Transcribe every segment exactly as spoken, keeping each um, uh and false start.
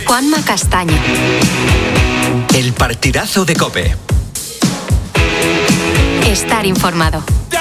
Juanma Castaño. El partidazo de COPE. Estar informado.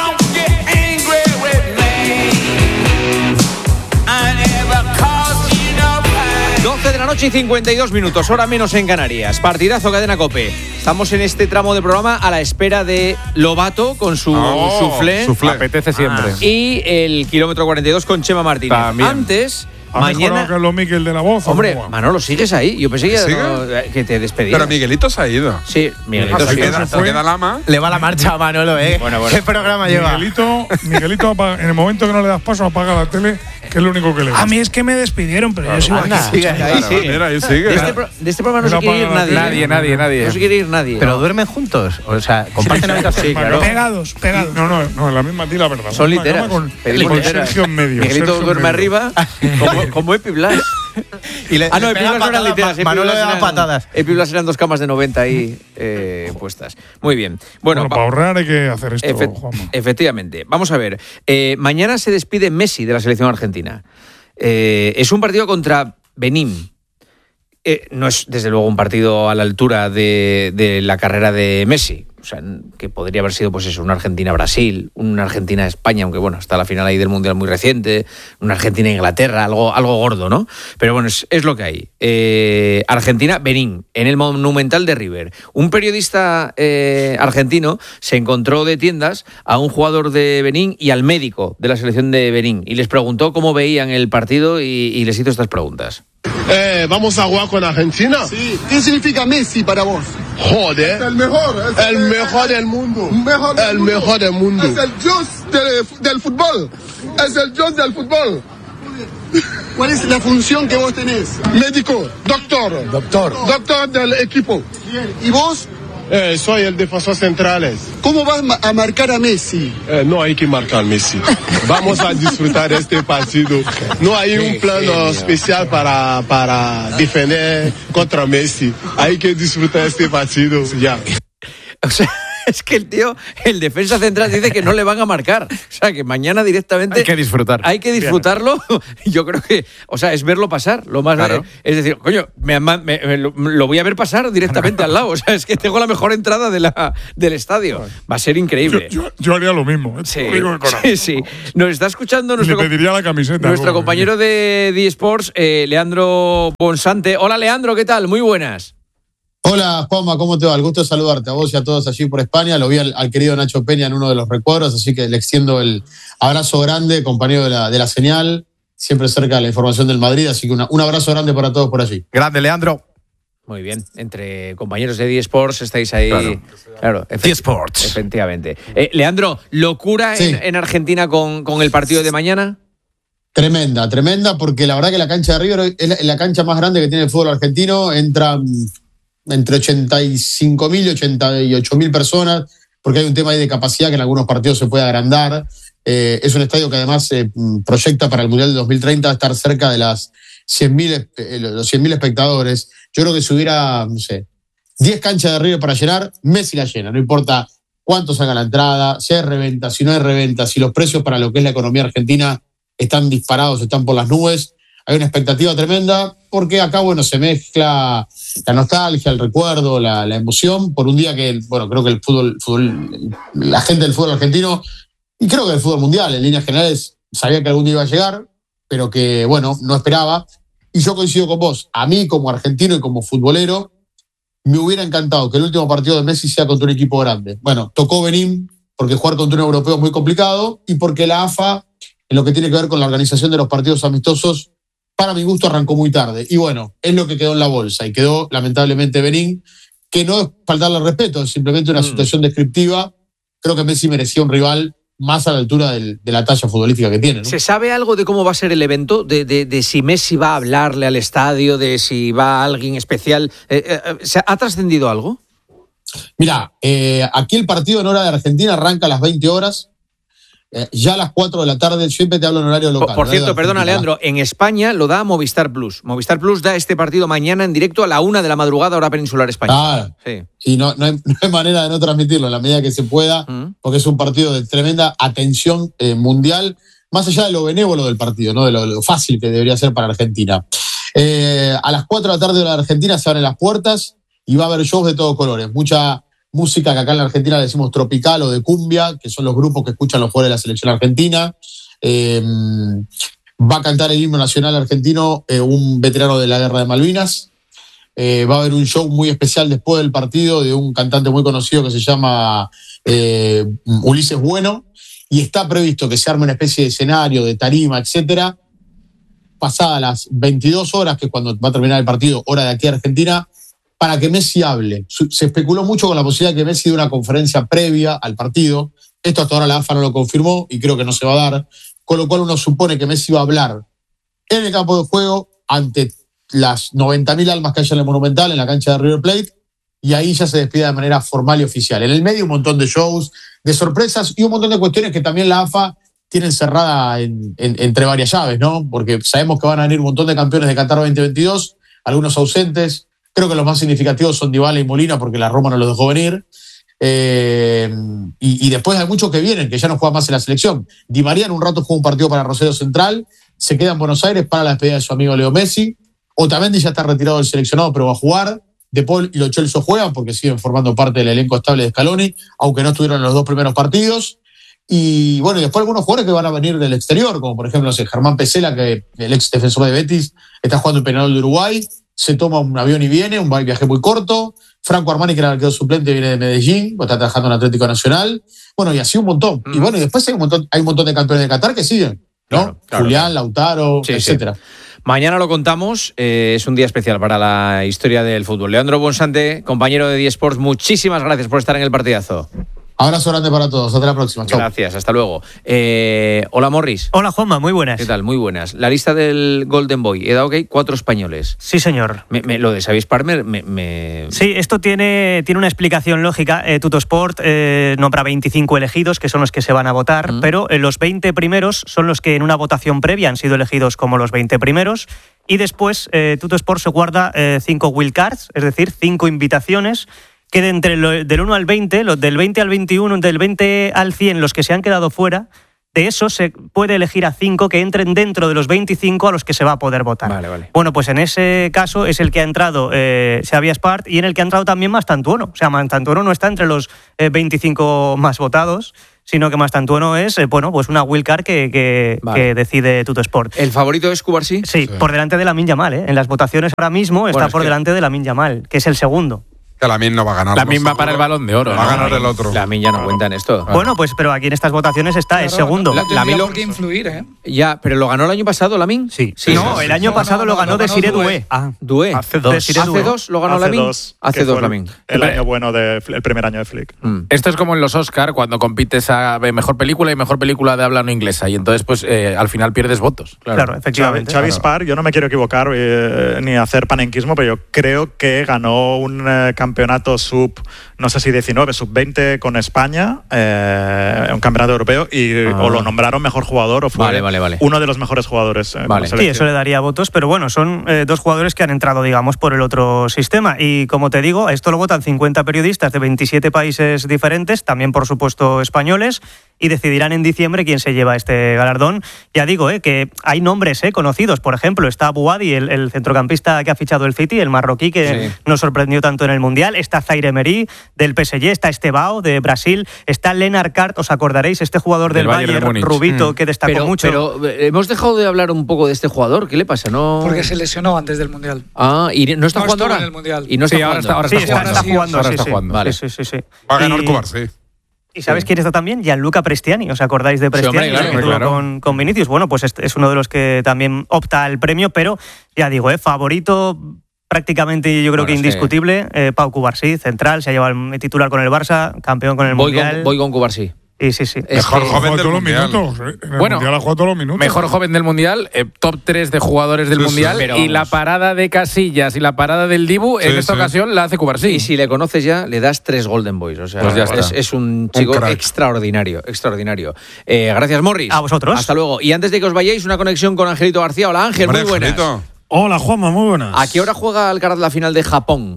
doce de la noche y cincuenta y dos minutos, hora menos en Canarias. Partidazo, cadena COPE. Estamos en este tramo de programa a la espera de Lobato con su oh, soufflé. Soufflé. Apetece siempre. Ah. Y el kilómetro cuarenta y dos con Chema Martínez. También. Antes... ¿Ha Mañana, Carlos Miquel de la voz? hombre, Manolo, ¿sigues ahí? Yo pensé que, no, que te despedías. Pero Miguelito se ha ido. Sí, Miguelito Ah, sí. sí, Queda, se fue. queda Lama. Le va la marcha a Manolo, ¿eh? Bueno, bueno. ¿Qué programa lleva? Miguelito, Miguelito apaga- en el momento que no le das paso, apaga la tele, que es lo único que le da. A mí es que me despidieron, pero yo sigo Anda. aquí. Sigue ahí, Claro, sí. mira, ahí sigue. De este, pro- de este programa no se Mira, quiere ir apaga la nadie. tele. ¿eh? Nadie, nadie, nadie. No se quiere ir nadie. ¿Pero duermen juntos? O sea, comparten habitación. Sí, claro. Pegados, pegados. No, no, no, en la misma tila, ¿verdad? Son Una literas. cama Con, Pedimos con literas. Sergio en medio. Miguelito Sergio en duerme medio. arriba, como, como Epi Blas. Y le, Ah, no, le Epi pega Blas no eran patadas, literas. Epi Manolo Blas le da eran- patadas. Epi Blas eran dos camas de noventa ahí eh, puestas. Muy bien. Bueno, Bueno, va- para ahorrar hay que hacer esto, Efe- Juanma. efectivamente. Vamos a ver. Eh, mañana se despide Messi de la selección argentina. Eh, es un partido contra Benín. Eh, no es, desde luego, un partido a la altura de, de la carrera de Messi. O sea, que podría haber sido, pues eso, una Argentina-Brasil, una Argentina-España, aunque bueno, está la final ahí del Mundial muy reciente, una Argentina-Inglaterra, algo, algo gordo, ¿no? Pero bueno, es, es lo que hay. Eh, Argentina-Benín, en el Monumental de River. Un periodista eh, argentino se encontró de tiendas a un jugador de Benín y al médico de la selección de Benín y les preguntó cómo veían el partido y, y les hizo estas preguntas. Eh, ¿Vamos a jugar con Argentina? Sí. ¿Qué significa Messi para vos? Joder. El mejor. Es El mejor del mundo. mejor del El mundo. mejor del mundo. Es el dios del, del fútbol. Es el dios del fútbol. ¿Cuál es la función que vos tenés? Médico, doctor. Doctor. Doctor del equipo. Bien. ¿Y vos? Eh, soy el defensor central. ¿Cómo vas ma- a marcar a Messi? Eh, no hay que marcar Messi. Vamos a disfrutar este partido. No hay un plano especial para, para defender contra Messi. Hay que disfrutar este partido ya. O sea, es que el tío, el defensa central, dice que no le van a marcar. O sea, que mañana directamente... Hay que disfrutar. Hay que disfrutarlo. Yo creo que, o sea, es verlo pasar. Lo más Claro. Es decir, coño, me, me- me- lo, lo voy a ver pasar directamente al lado. O sea, es que tengo la mejor entrada de la, del estadio. Va a ser Yo, increíble. yo, yo haría lo mismo. ¿eh? Sí, Te lo digo de corazón. sí, sí. Nos está escuchando Y nuestro, le pediría la camiseta. nuestro luego, compañero de D Sports, eh, Leandro Ponsante. Hola, Leandro, ¿qué tal? Muy buenas. Hola, Juanma, ¿cómo te va? El gusto de saludarte a vos y a todos allí por España. Lo vi al, al querido Nacho Peña en uno de los recuadros, así que le extiendo el abrazo grande, compañero de la, de la señal, siempre cerca de la información del Madrid, así que una, un abrazo grande para todos por allí. Grande, Leandro. Muy bien, entre compañeros de D Sports estáis ahí. Claro. Claro, efe- D Sports. Efectivamente. Eh, Leandro, ¿locura Sí. en, en Argentina con, con el partido de mañana? Tremenda, tremenda, porque la verdad que la cancha de River es la, es la cancha más grande que tiene el fútbol argentino. Entran entre ochenta y cinco mil y ochenta y ocho mil personas, porque hay un tema ahí de capacidad que en algunos partidos se puede agrandar. Eh, es un estadio que además se eh, proyecta para el Mundial de dos mil treinta estar cerca de las cien mil, eh, los cien mil espectadores. Yo creo que si hubiera, no sé, diez canchas de River para llenar, Messi la llena, no importa cuánto salga la entrada, si hay reventa, si no hay reventa, si los precios para lo que es la economía argentina están disparados, están por las nubes. Hay una expectativa tremenda porque acá, bueno, se mezcla la nostalgia, el recuerdo, la, la emoción por un día que, bueno, creo que el fútbol, fútbol, la gente del fútbol argentino y creo que el fútbol mundial en líneas generales sabía que algún día iba a llegar, pero que, bueno, no esperaba. Y yo coincido con vos. A mí, como argentino y como futbolero, me hubiera encantado que el último partido de Messi sea contra un equipo grande. Bueno, tocó Benín porque jugar contra un europeo es muy complicado y porque la A F A, en lo que tiene que ver con la organización de los partidos amistosos, para mi gusto arrancó muy tarde. Y bueno, es lo que quedó en la bolsa. Y quedó, lamentablemente, Benín, que no es faltarle al respeto, es simplemente una Mm. situación descriptiva. Creo que Messi merecía un rival más a la altura del, de la talla futbolística que tiene, ¿no? ¿Se sabe algo de cómo va a ser el evento? De, de, de si Messi va a hablarle al estadio, de si va alguien especial. Eh, eh, ¿se ¿Ha trascendido algo? Mirá, eh, aquí el partido en hora de Argentina arranca a las veinte horas. Eh, ya a las cuatro de la tarde, siempre te hablo en horario local. Por, por horario cierto, de perdona, Argentina. Leandro, en España lo da Movistar Plus. Movistar Plus da este partido mañana en directo a la una de la madrugada, hora peninsular española. Claro. Sí. Y no, no, hay, no hay manera de no transmitirlo en la medida que se pueda, Mm. porque es un partido de tremenda atención eh, mundial, más allá de lo benévolo del partido, ¿no? de lo, lo fácil que debería ser para Argentina. Eh, a las cuatro de la tarde de la Argentina se abren las puertas y va a haber shows de todos colores. Mucha música que acá en la Argentina le decimos tropical o de cumbia, que son los grupos que escuchan los jugadores de la selección argentina. Eh, va a cantar el himno nacional argentino eh, un veterano de la Guerra de Malvinas. Eh, va a haber un show muy especial después del partido de un cantante muy conocido que se llama eh, Ulises Bueno, y está previsto que se arme una especie de escenario, de tarima, etcétera, pasadas las veintidós horas, que es cuando va a terminar el partido, hora de aquí a Argentina, para que Messi hable. Se especuló mucho con la posibilidad de que Messi dé una conferencia previa al partido. Esto hasta ahora la A F A no lo confirmó y creo que no se va a dar, con lo cual uno supone que Messi va a hablar en el campo de juego ante las noventa mil almas que hay en el Monumental, en la cancha de River Plate, y ahí ya se despide de manera formal y oficial. En el medio un montón de shows, de sorpresas y un montón de cuestiones que también la A F A tiene encerrada en, en, entre varias llaves, ¿no? Porque sabemos que van a venir un montón de campeones de Qatar veinte veintidós, algunos ausentes. Creo que los más significativos son Dybala y Molina, porque la Roma no los dejó venir. Eh, y, y después hay muchos que vienen, que ya no juegan más en la selección. Di María en un rato jugó un partido para Rosario Central, se queda en Buenos Aires para la despedida de su amigo Leo Messi. Otamendi ya está retirado del seleccionado, pero va a jugar. De Paul y Lo Celso juegan porque siguen formando parte del elenco estable de Scaloni, aunque no estuvieron en los dos primeros partidos. Y bueno, y después algunos jugadores que van a venir del exterior, como por ejemplo, no sé, Germán Pesela, que el ex defensor de Betis, está jugando en Peñarol de Uruguay, se toma un avión y viene, un viaje muy corto. Franco Armani, que era el arquero suplente, viene de Medellín, está trabajando en Atlético Nacional. Bueno, y así un montón. Mm. Y bueno, y después hay un montón, hay un montón de campeones de Qatar que siguen, ¿no? Claro, claro, Julián, claro. Lautaro, Sí, etcétera. Sí. Mañana lo contamos, eh, es un día especial para la historia del fútbol. Leandro Bonsante, compañero de diESports, muchísimas gracias por estar en el partidazo. Abrazo grande para todos, hasta la próxima. Chau. Gracias, hasta luego. Eh, hola Morris. Hola Juanma, muy buenas. ¿Qué tal? Muy buenas. La lista del Golden Boy, he dado que hay cuatro españoles. Sí, señor. Me, me, lo de Xavi Sparmer me, me... Sí, esto tiene, tiene una explicación lógica. Eh, Tuttosport eh, nombra veinticinco elegidos, que son los que se van a votar, mm. pero eh, los veinte primeros son los que en una votación previa han sido elegidos como los veinte primeros. Y después eh, Tuttosport se guarda eh, cinco wildcards, es decir, cinco invitaciones, que de entre lo, del uno al veinte, los del veinte al veintiuno, del veinte al cien, los que se han quedado fuera, de esos se puede elegir a cinco que entren dentro de los veinticinco a los que se va a poder votar. Vale, vale. Bueno, pues en ese caso es el que ha entrado eh, Xavi Espart y en el que ha entrado también Mastantuono. O sea, Mastantuono no está entre los eh, veinticinco más votados, sino que Mastantuono es, eh, bueno, pues una wildcard que, que, vale. que decide Tuttosport. ¿El favorito es Cubarsí? Sí, sí, por delante de Lamine Yamal, ¿eh? En las votaciones ahora mismo bueno, está por que... delante de Lamine Yamal, que es el segundo. Que Lamine no va a ganar. Lamine va para el Balón de Oro. Va ¿no? a ganar el otro. Lamine ya no claro. cuenta en esto. Bueno, pues pero aquí en estas votaciones está, claro, es segundo. No, no Lamine por qué influir, ¿eh? Ya, pero ¿lo ganó el año pasado Lamine? Sí. sí. No, el año no, pasado no, no, lo ganó no, Desiré Doué. Ah, Doué. Hace dos. Hace dos lo ganó Lamine. Hace dos Lamine. El año bueno de el primer año de Flick. Mm. Esto es como en los Oscar cuando compites a mejor película y mejor película de habla no inglesa y entonces pues eh, al final pierdes votos. Claro, claro efectivamente. Xavi claro. Spar, yo no me quiero equivocar eh, ni hacer panenquismo, pero yo creo que ganó un eh, campeonato sub no sé si diecinueve, sub veinte con España, eh, un campeonato europeo, y ah. o lo nombraron mejor jugador o fue vale, vale, vale. uno de los mejores jugadores. Eh, vale. Sí, eso le daría votos, pero bueno, son eh, dos jugadores que han entrado, digamos, por el otro sistema. Y como te digo, esto lo votan cincuenta periodistas de veintisiete países diferentes, también por supuesto españoles, y decidirán en diciembre quién se lleva este galardón. Ya digo, eh, que hay nombres eh, conocidos. Por ejemplo, está Bouhaddi, el, el centrocampista que ha fichado el City, el marroquí que sí. nos sorprendió tanto en el Mundial. Está Zaire Emery, del P S G. Está Estevao, de Brasil. Está Lennart Kart, os acordaréis, este jugador del, del Bayern, Bayern Rubito, mm. que destacó pero, mucho. Pero hemos dejado de hablar un poco de este jugador. ¿Qué le pasa? No. Porque se lesionó antes del Mundial. Ah, y no está no jugando ahora. En el Mundial. Y no está sí, jugando. Ahora está, ahora sí, está, ahora está, sí, jugando. Ahora Sí, está sí. jugando. Vale. Sí, sí, sí. Va a ganar y... Cubarsí. ¿Y sabes sí. quién está también? Gianluca Prestiani. ¿Os acordáis de Prestiani? Sí, hombre, claro, que claro. Con, con Vinicius. Bueno, pues es uno de los que también opta al premio, pero ya digo, ¿eh? favorito prácticamente yo creo bueno, que indiscutible. Sí. Eh, Pau Cubarsí, central, se ha llevado el titular con el Barça, campeón con el voy Mundial. Con, voy con Cubarsí. Sí, sí, sí. Mejor es que joven del todos mundial. Los minutos, ¿eh? En el bueno, mundial ha jugado todos los minutos. Mejor joven del mundial, eh, top tres de jugadores del sí, mundial sí, y la parada de Casillas y la parada del Dibu sí, en esta sí. ocasión la hace Cubarsí. Y si le conoces ya, le das tres Golden Boys. O sea, pues ya es, está. es un chico un extraordinario, extraordinario. Eh, gracias, Morris. A vosotros. Hasta luego. Y antes de que os vayáis, una conexión con Angelito García. Hola, Ángel, Hombre, muy buenas. Angelito. Hola, Juanma, muy buenas. ¿A qué hora juega Alcaraz la final de Japón?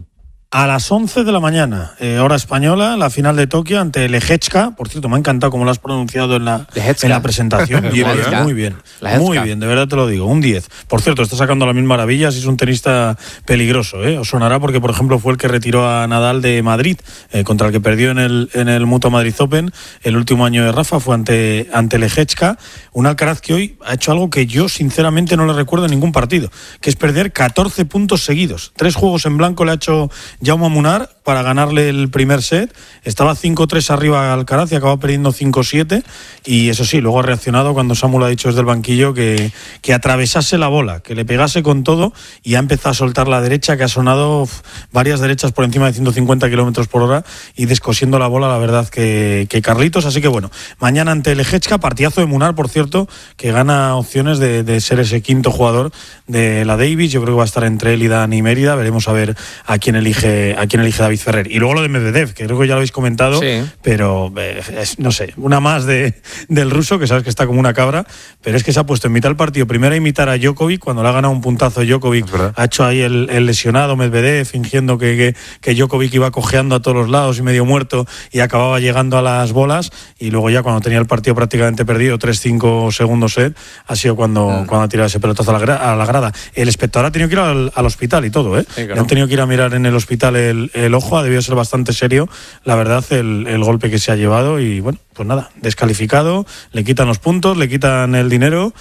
A las once de la mañana, eh, hora española, la final de Tokio ante Leječka. Por cierto, me ha encantado cómo lo has pronunciado en la, en la presentación. Bien, bien, muy bien. Leječka. Muy bien, de verdad te lo digo. Un diez. Por cierto, está sacando las mil maravillas y es un tenista peligroso. ¿eh? Os sonará porque, por ejemplo, fue el que retiró a Nadal de Madrid, eh, contra el que perdió en el, en el Mutua Madrid Open. El último año de Rafa fue ante, ante Leječka. Un Alcaraz que hoy ha hecho algo que yo, sinceramente, no le recuerdo en ningún partido, que es perder catorce puntos seguidos. Tres juegos en blanco le ha hecho Jaume Munar para ganarle el primer set. Estaba cinco tres arriba Alcaraz y acabó perdiendo cinco siete. Y eso sí, luego ha reaccionado cuando Samu le ha dicho desde el banquillo que, que atravesase la bola, que le pegase con todo, y ha empezado a soltar la derecha, que ha sonado uf, varias derechas por encima de ciento cincuenta kilómetros por hora y descosiendo la bola, la verdad que, que Carlitos. Así que bueno, mañana ante Leječka, partidazo de Munar, por cierto, que gana opciones de, de ser ese quinto jugador de la Davis. Yo creo que va a estar entre él y Dani Mérida. Veremos a ver a quién elige a quién elige David Ferrer. Y luego lo de Medvedev, que creo que ya lo habéis comentado, sí. pero eh, es, no sé, una más de, del ruso, que sabes que está como una cabra, pero es que se ha puesto en mitad del partido primero a imitar a Djokovic, cuando le ha ganado un puntazo Djokovic, ha hecho ahí el, el lesionado Medvedev, fingiendo que, que, que Djokovic iba cojeando a todos los lados y medio muerto, y acababa llegando a las bolas, y luego ya cuando tenía el partido prácticamente perdido, tres cinco segundos set, ha sido cuando, ah. cuando ha tirado ese pelotazo a la, gra- a la grada. El espectador ha tenido que ir al, al hospital y todo, ¿eh? Sí, claro. Han tenido que ir a mirar en el hospital el, el ojo, ha debido ser bastante serio, la verdad, el, el golpe que se ha llevado. Y bueno, pues nada, descalificado, le quitan los puntos, le quitan el dinero,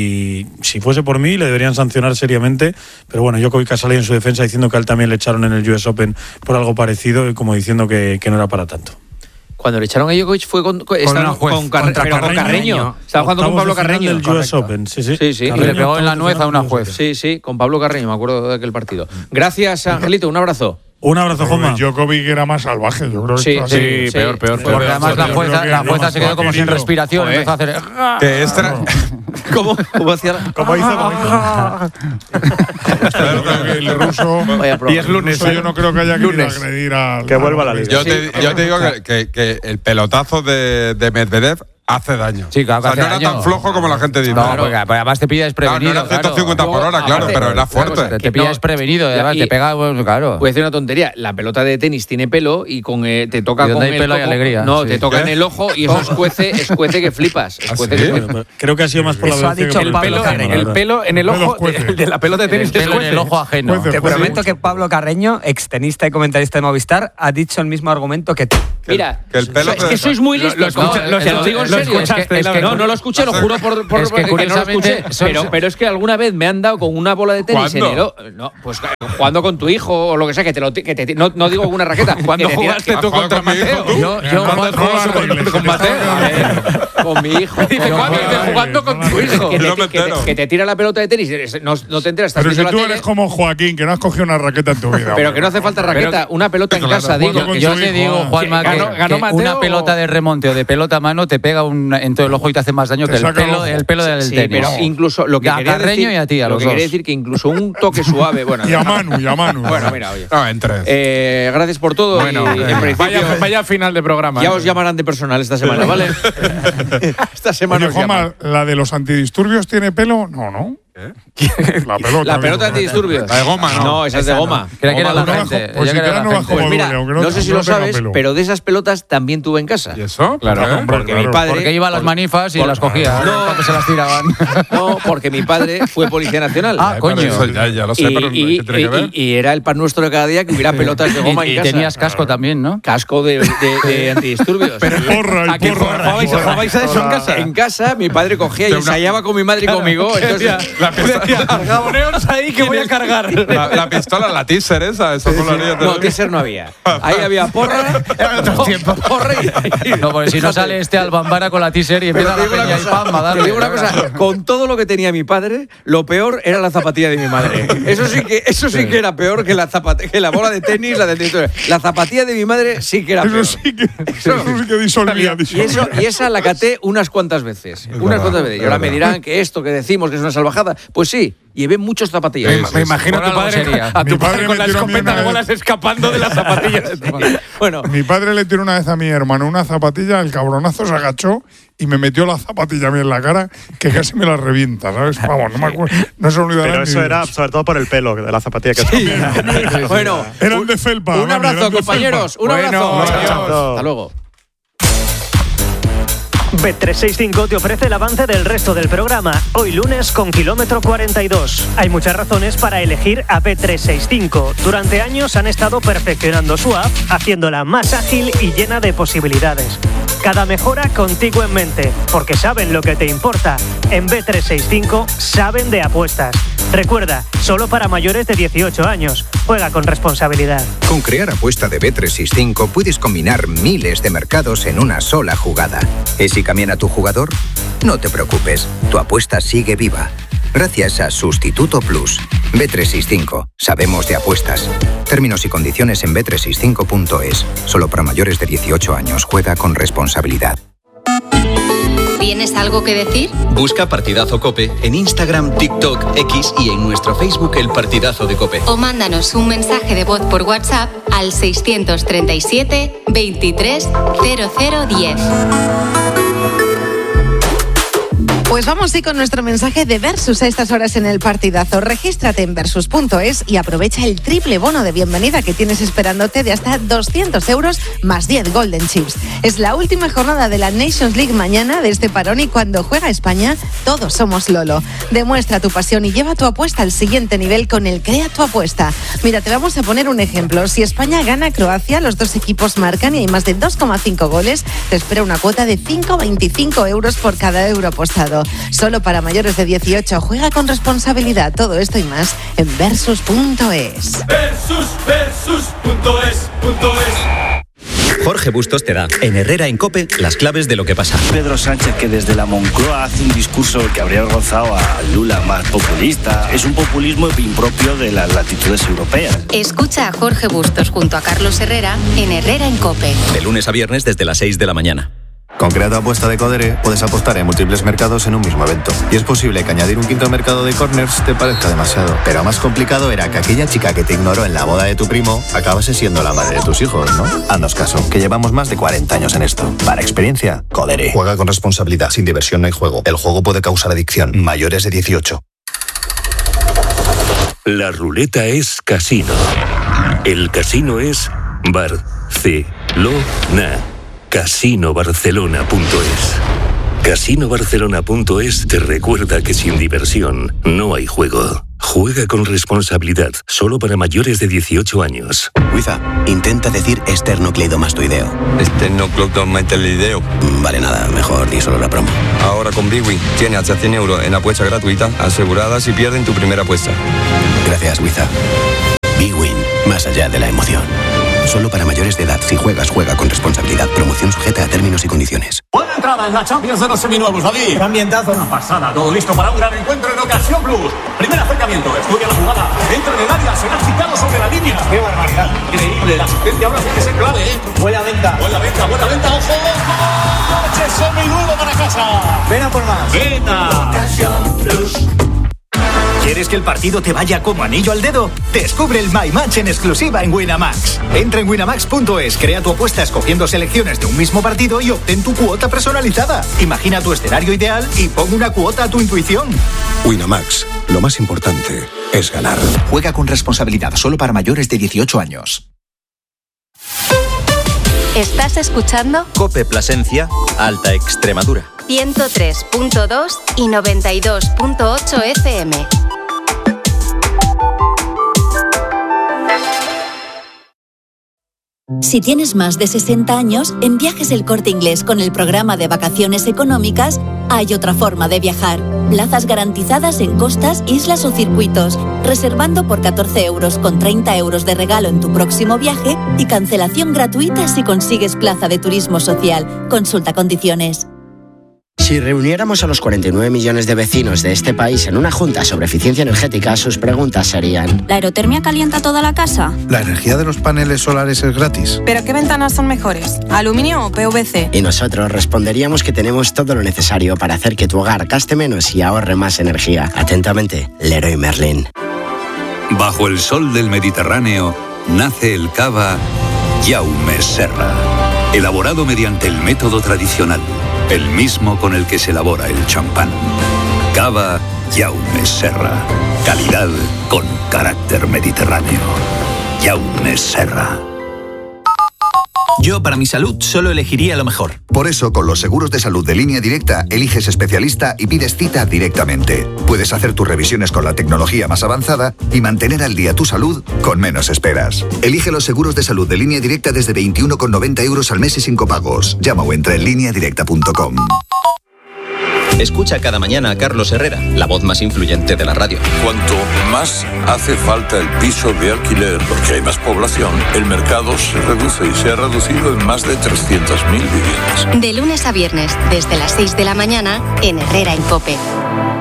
y si fuese por mí le deberían sancionar seriamente. Pero bueno, Djokovic ha salido en su defensa diciendo que a él también le echaron en el U S Open por algo parecido, y como diciendo que, que no era para tanto. Cuando le echaron a Djokovic fue con, con, con, una juez, con, Carre- Carreño. con Carreño. Estaba jugando con Pablo Carreño. Del U S Open, sí, sí. sí, sí. Y le pegó en la nuez a una juez. Sí, sí, con Pablo Carreño, me acuerdo de aquel partido. Gracias, Angelito, un abrazo. Un abrazo, Juanma. Djokovic era más salvaje, yo creo que sí, esto sí, sí, sí, peor, peor. Porque peor. además la jueza, la jueza se quedó como sin respiración, Joder. empezó a hacer. Que extra. ¿Cómo? ¿Cómo hacía? ¿Cómo hizo? ¿Cómo hizo? El ruso. Y es lunes. Yo no creo que haya querido agredir al. Que vuelva a la liga. Yo te, yo te digo que, que, que el pelotazo de, de Medvedev hace daño. Sí, claro, o sea, hace no era daño. tan flojo como la gente dice. No, porque además te pilla desprevenido. No, no era ciento cincuenta claro. por hora, claro, aparte, pero era fuerte. Te, te pilla no, desprevenido, además y, te pega, bueno, claro. Voy a decir una tontería. La pelota de tenis tiene pelo y con eh, te toca y con hay el pelo coco, hay alegría. No, Sí. te toca ¿Qué? en el ojo y eso escuece, escuece que flipas. Escuece ¿Ah, sí? que flipas. Creo que ha sido más por la Eso ha velocidad dicho que por Pablo el Carreño. pelo. El pelo en el ojo Cuece. de, de la pelota de tenis. El pelo en el ojo ajeno. Cuece, Te cuece prometo mucho. que Pablo Carreño, extenista y comentarista de Movistar, ha dicho el mismo argumento que tú. Mira, que el pelo es te- que sois muy listos. Lo- lo escucha- No, lo- te lo digo en lo serio. escuchaste, Es que- la no, verdad. no lo escuché, lo juro por, por Es que que no lo curiosamente escuché. son- Pero, pero es que alguna vez me han dado con una bola de tenis en ¿Cuándo? el ojo. No, pues jugando con tu hijo o lo que sea, que te lo que te, no, no digo con una raqueta. ¿Cuándo que te tira- jugaste tú ¿Has jugado contra con mi hijo, Mateo? tú? Yo, yo No, Juan, no, no, juego no, con, no, con no, Mateo. Eh, con mi hijo. Dice, Con- ¿cuándo no, dices no, jugando no, con no, tu hijo? que, Yo te, me que, te, entero. que te tira la pelota de tenis, no, no te enteras, estás Pero si viendo tú la eres tele, como Joaquín, que no has cogido una raqueta en tu vida. pero que no hace falta raqueta, una pelota en Claro, casa, digo. jugando con Yo su te hijo, digo, ah. Juanma, que, ¿Ganó- ganó que Mateo una o- pelota de remonte o de pelota a mano te pega un, en todo el ojo y te hace más daño Te que el saca el pelo, ojo. el pelo del Sí, tenis. pero incluso lo que A quería Carreño decir, y a ti, a lo los que dos. quería decir que incluso un toque suave, bueno, Y a Manu, y a Manu. bueno, mira, oye. No, en tres. Eh, gracias por todo. Bueno, y, eh, en principio, vaya, vaya final de programa. ya eh. os llamarán de personal esta semana, ¿vale? esta semana Oye, os llaman. Juanma, ¿la de los antidisturbios tiene pelo? No, no. La pelota. La pelota digo. antidisturbios. La de goma, ¿no? No, esa es de goma. Creía que era Goma la dura. gente. Pues Ya si que era quieres la no vas gente. como Pues mira, Duri, aunque no sé si lo tenga sabes, pelo. pero de esas pelotas también tuve en casa. ¿Y eso? Claro. ¿Eh? hombre, Porque claro. mi padre. Porque iba a las manifas y por- las cogía No. cuando se las tiraban. No, porque mi padre fue policía nacional. Ah, Pero coño. eso ya, ya lo sé, y, pero y- ¿qué tiene que ver? y- y era el pan nuestro de cada día que hubiera pelotas de goma Y, en y casa. tenías casco también, ¿no? Casco de, de- de antidisturbios. Porra, y ¿A qué porra. jugabais, Porra. jugabais a eso en casa? En casa mi padre cogía y Pero una- ensayaba con mi madre y conmigo. Entonces, La pistola, Poneos ahí que voy a cargar. la, la pistola, la teaser esa, eso no lo haría. no, teaser no había. Ahí había porra. otro tiempo. Porra y, No, porque si no sale este Albambara con la teaser y Pero empieza te la digo una peña y cosa, pam, a darle. te digo una cosa, con todo lo que tenía mi padre, lo peor era la zapatilla de mi madre. Eso sí que, eso sí que era peor que la zapat- que la bola de tenis, la de La zapatilla de mi madre sí que era peor. Eso sí que, eso sí que disolvía, Y, disolvía. eso, y esa la caté unas cuantas veces. Unas cuantas veces. Y ahora me dirán que esto que decimos que es una salvajada. temporada. Pues sí, llevé muchos zapatillas. Me, me imagino a tu padre, a tu padre con la escopeta de bolas escapando de las zapatillas. Bueno, mi padre le tiró una vez a mi hermano una zapatilla, el cabronazo se agachó y me metió la zapatilla a mí en la cara, que casi me la revienta, ¿sabes? Vamos, no me acuerdo, no se olvidará. Pero eso era sobre todo por el pelo de la zapatilla que sí. Bueno, eran de felpa. Un abrazo, compañeros. Un abrazo. Bueno, hasta luego. Bet trescientos sesenta y cinco te ofrece el avance del resto del programa. Hoy lunes con kilómetro cuarenta y dos. Hay muchas razones para elegir a Bet trescientos sesenta y cinco. Durante años han estado perfeccionando su app, haciéndola más ágil y llena de posibilidades. Cada mejora contigo en mente, porque saben lo que te importa. En Bet trescientos sesenta y cinco saben de apuestas. Recuerda, solo para mayores de dieciocho años. Juega con responsabilidad. Con Crear Apuesta de Bet trescientos sesenta y cinco puedes combinar miles de mercados en una sola jugada. ¿Y si cambian a tu jugador? No te preocupes, tu apuesta sigue viva. Gracias a Sustituto Plus. Bet trescientos sesenta y cinco. Sabemos de apuestas. Términos y condiciones en bet trescientos sesenta y cinco punto es. Solo para mayores de dieciocho años. Juega con responsabilidad. ¿Tienes algo que decir? Busca Partidazo COPE en Instagram, TikTok, X y en nuestro Facebook El Partidazo de COPE. O mándanos un mensaje de voz por WhatsApp al seiscientos treinta y siete, veintitrés, cero cero diez. Pues vamos sí con nuestro mensaje de Versus a estas horas en el Partidazo. Regístrate en versus punto es y aprovecha el triple bono de bienvenida que tienes esperándote de hasta doscientos euros más diez Golden Chips. Es la última jornada de la Nations League mañana de este parón y cuando juega España, todos somos Lolo. Demuestra tu pasión y lleva tu apuesta al siguiente nivel con el Crea tu Apuesta. Mira, te vamos a poner un ejemplo. Si España gana a Croacia, los dos equipos marcan y hay más de dos coma cinco goles, te espera una cuota de cinco coma veinticinco euros por cada euro apostado. Solo para mayores de dieciocho. Juega con responsabilidad. Todo esto y más en versus punto es. Versus, versus punto es, punto es. Jorge Bustos te da, en Herrera en COPE, las claves de lo que pasa. Pedro Sánchez, que desde la Moncloa hace un discurso que habría avergonzado a Lula más populista. Es un populismo impropio de las latitudes europeas. Escucha a Jorge Bustos junto a Carlos Herrera en Herrera en COPE. De lunes a viernes desde las seis de la mañana. Con Crea tu Apuesta de Codere puedes apostar en múltiples mercados en un mismo evento. Y es posible que añadir un quinto mercado de corners te parezca demasiado. Pero más complicado era que aquella chica que te ignoró en la boda de tu primo acabase siendo la madre de tus hijos, ¿no? Haznos caso, que llevamos más de cuarenta años en esto. Para experiencia, Codere. Juega con responsabilidad. Sin diversión no hay juego. El juego puede causar adicción. Mayores de dieciocho. La ruleta es casino. El casino es Barcelona. casino barcelona punto es. casino barcelona punto es te recuerda que sin diversión no hay juego. Juega con responsabilidad, solo para mayores de dieciocho años. Wiza, intenta decir esternocleidomastoideo. Esternocleidomastoideo. Vale, nada, mejor di solo la promo. Ahora con Bwin tiene hasta cien euros en apuesta gratuita, asegurada si pierden tu primera apuesta. Gracias, Wiza. Bwin, más allá de la emoción. Solo para mayores de edad. Si juegas, juega con responsabilidad. Promoción sujeta a términos y condiciones. Buena entrada en la Champions de los seminuevos, David. Ambientazo. Una pasada, todo listo para un gran encuentro en Ocasión Plus. Primer acercamiento, estudia la jugada. Entra en el área, será chicado sobre la línea. ¡Qué barbaridad! Increíble, la asistencia ahora sí que es clave, ¿eh? Buena venta. Buena venta, buena venta, ojo, ojo. ¡Coche seminuevo para casa! Ven a por más. ¡Venta! Ocasión Plus. ¿Quieres que el partido te vaya como anillo al dedo? Descubre el My Match en exclusiva en Winamax. Entra en winamax punto es, crea tu apuesta escogiendo selecciones de un mismo partido y obtén tu cuota personalizada. Imagina tu escenario ideal y pon una cuota a tu intuición. Winamax, lo más importante es ganar. Juega con responsabilidad, solo para mayores de dieciocho años. ¿Estás escuchando? COPE Plasencia, Alta Extremadura. ciento tres punto dos y noventa y dos punto ocho F M. Si tienes más de sesenta años, en Viajes El Corte Inglés con el programa de vacaciones económicas hay otra forma de viajar. Plazas garantizadas en costas, islas o circuitos, reservando por catorce euros con treinta euros de regalo en tu próximo viaje y cancelación gratuita si consigues plaza de turismo social. Consulta condiciones. Si reuniéramos a los cuarenta y nueve millones de vecinos de este país en una junta sobre eficiencia energética, sus preguntas serían: ¿la aerotermia calienta toda la casa? ¿La energía de los paneles solares es gratis? ¿Pero qué ventanas son mejores? ¿Aluminio o P V C? Y nosotros responderíamos que tenemos todo lo necesario para hacer que tu hogar gaste menos y ahorre más energía. Atentamente, Leroy Merlin. Bajo el sol del Mediterráneo nace el cava Jaume Serra, elaborado mediante el método tradicional, el mismo con el que se elabora el champán. Cava Jaume Serra, calidad con carácter mediterráneo. Jaume Serra. Yo, para mi salud, solo elegiría lo mejor. Por eso, con los seguros de salud de Línea Directa, eliges especialista y pides cita directamente. Puedes hacer tus revisiones con la tecnología más avanzada y mantener al día tu salud con menos esperas. Elige los seguros de salud de Línea Directa desde veintiuno con noventa euros al mes y sin copagos. Llama o entra en línea directa punto com. Escucha cada mañana a Carlos Herrera, la voz más influyente de la radio. Cuanto más hace falta el piso de alquiler, porque hay más población, el mercado se reduce y se ha reducido en más de trescientas mil viviendas. De lunes a viernes, desde las seis de la mañana, en Herrera en COPE.